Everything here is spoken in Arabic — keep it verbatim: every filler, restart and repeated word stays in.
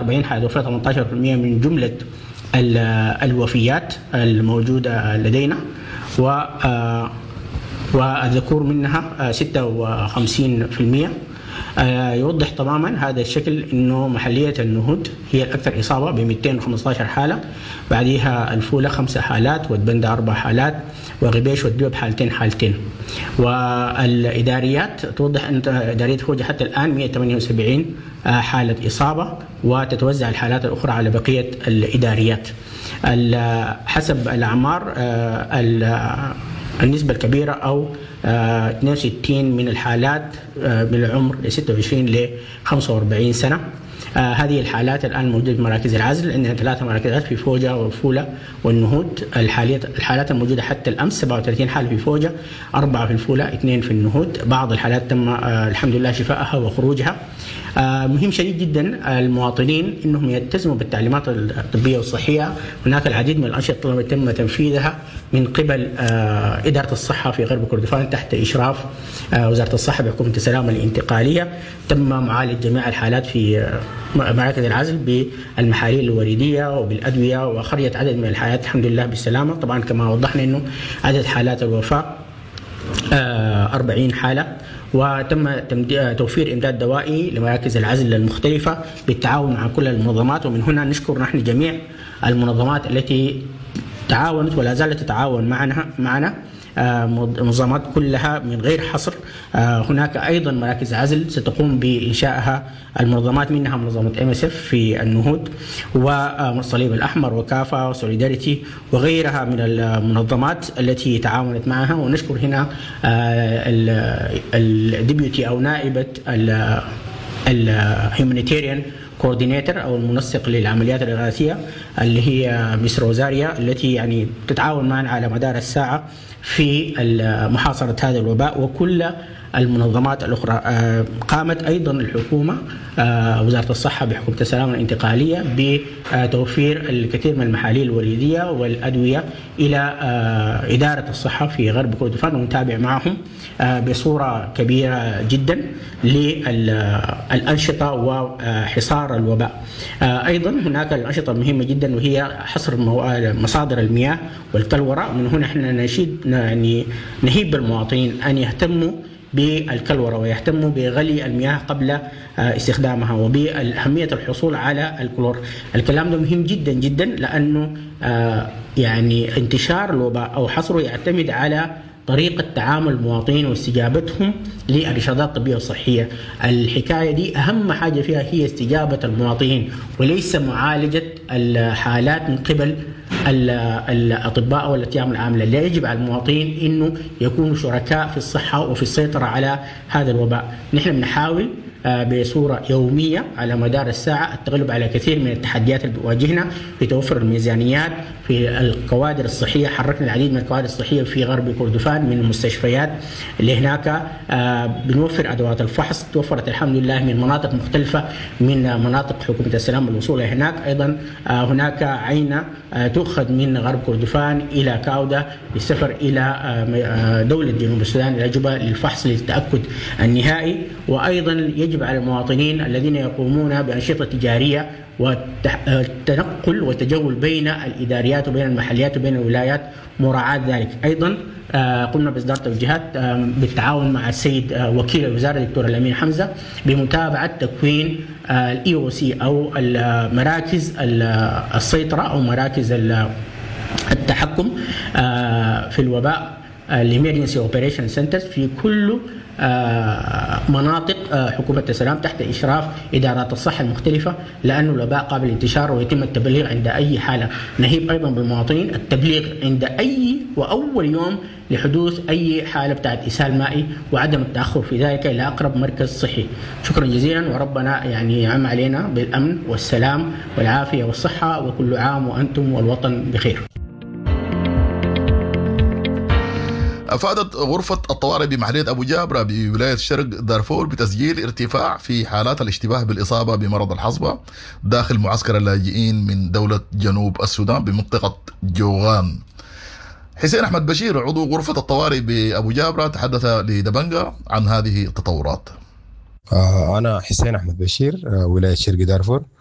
أربعين حالة وفاة ثمانية عشر بالمئة من جملة الوفيات الموجودة لدينا، و والذكور منها ستة وخمسين بالمئة. يوضح تماما هذا الشكل انه محليه النهود هي الاكثر اصابه ب مئتين وخمسة عشر حاله، بعديها الفوله خمسه حالات، والبندا اربع حالات، وغبيش والدوب حالتين حالتين. والاداريات توضح ان اداريه فوجة حتى الان مئة وثمانية وسبعين حاله اصابه، وتتوزع الحالات الاخرى على بقيه الاداريات. حسب الاعمار النسبة الكبيرة أو اثنين وستين من الحالات بالعمر ستة وعشرين ل خمسة وأربعين سنة. آه هذه الحالات الآن موجودة في مراكز العزل، عندنا ثلاثة مراكز عزل في فوجة والفولة والنهود. الحالات الحالات الموجودة حتى الأمس سبعة وثلاثين حالة في فوجة، أربعة في الفولة، اثنين في النهود. بعض الحالات تم آه الحمد لله شفائها وخروجها. آه مهم شديد جدا المواطنين انهم يلتزموا بالتعليمات الطبيه والصحيه. هناك العديد من الانشطه تم تنفيذها من قبل آه اداره الصحه في غرب كردفان تحت اشراف آه وزاره الصحه بحكومه السلامه الانتقاليه. تم معالجه جميع الحالات في آه مراكز العزل بالمحاليل الوريديه وبالادويه، وخرجت عدد من الحالات الحمد لله بالسلامه. طبعا كما وضحنا انه عدد حالات الوفاه آه أربعين حاله، وتم توفير إمداد دوائي لمراكز العزل المختلفة بالتعاون مع كل المنظمات. ومن هنا نشكر نحن جميع المنظمات التي تعاونت ولا زالت تتعاون معنا معنا منظمات كلها من غير حصر. هناك أيضا مراكز عزل ستقوم بإنشائها المنظمات، منها منظمة إم إس إف في النهود، والصليب الأحمر وكافا وسوليداريتي وغيرها من المنظمات التي تعاونت معها. ونشكر هنا الديبيوتي أو نائبة الهيومانيتيريان كوردينيتور أو المنسق للعمليات الإغاثية اللي هي مس روزاريا، التي يعني تتعاون معنا على مدار الساعة في محاصرة هذا الوباء. وكل المنظمات الأخرى قامت أيضا الحكومة وزارة الصحة بحكومة السلامة الانتقالية بتوفير الكثير من المحاليل الوريدية والأدوية إلى إدارة الصحة في غرب كردفان، ونتابع معهم بصورة كبيرة جدا للأنشطة وحصار الوباء. أيضا هناك الأنشطة المهمة جدا وهي حصر مصادر المياه والكلورة. من هنا احنا نشيد يعني نهيب بالمواطنين أن يهتموا بالكلورة ويهتموا بغلي المياه قبل استخدامها، وبأهمية الحصول على الكلور. الكلام ده مهم جدا جدا، لأنه يعني انتشار الوباء أو حصره يعتمد على طريقة تعامل المواطنين واستجابتهم للإرشادات الطبية والصحية. الحكاية دي أهم حاجة فيها هي استجابة المواطنين، وليس معالجة الحالات من قبل الأطباء والأطيام العاملة. لا، يجب على المواطنين أنه يكونوا شركاء في الصحة وفي السيطرة على هذا الوباء. نحن بنحاول بصورة يومية على مدار الساعة التغلب على كثير من التحديات اللي بتواجهنا في توفر الميزانيات، في الكوادر الصحية. حركنا العديد من الكوادر الصحية في غرب كردفان من المستشفيات اللي هناك. بنوفر أدوات الفحص، توفرت الحمد لله من مناطق مختلفة من مناطق حكومة السلام الوصول هناك. أيضا هناك عينة تؤخذ من غرب كردفان إلى كاودة للسفر إلى دولة جنوب السودان إلى جوبا للفحص للتأكد النهائي. وأيضا يجب على المواطنين الذين يقومون بأنشطة تجارية والتنقل والتجول بين الإداريات وبين المحليات وبين الولايات مراعاة ذلك. أيضا قمنا بإصدار توجيهات بالتعاون مع السيد وكيل الوزارة الدكتور الأمين حمزة بمتابعة تكوين الإي أو سي أو مراكز السيطرة أو مراكز التحكم في الوباء الإمرجنسي أوبريشن سنترز في كل مناطق حكومة السلام تحت إشراف إدارات الصحة المختلفة، لأن الوباء قابل للانتشار ويتم التبليغ عند أي حالة. نهيب أيضا بالمواطنين التبليغ عند أي وأول يوم لحدوث أي حالة بتاعت إسهال مائي، وعدم التأخر في ذلك إلى أقرب مركز صحي. شكرا جزيلا، وربنا يعني يعم علينا بالأمن والسلام والعافية والصحة، وكل عام وأنتم والوطن بخير. أفادت غرفة الطوارئ بمحلية أبو جابرة بولاية شرق دارفور بتسجيل ارتفاع في حالات الاشتباه بالإصابة بمرض الحصبة داخل معسكر اللاجئين من دولة جنوب السودان بمنطقة جوغان. حسين أحمد بشير عضو غرفة الطوارئ بأبو جابرة تحدث لدبنجة عن هذه التطورات. أنا حسين أحمد بشير ولاية شرق دارفور.